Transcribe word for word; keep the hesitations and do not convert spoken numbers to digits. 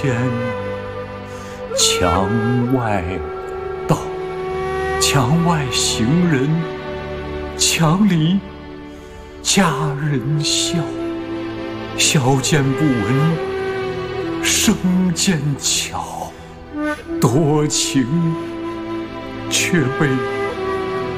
前，墙外道，墙外行人，墙里佳人笑。笑渐不闻，声渐悄，多情却被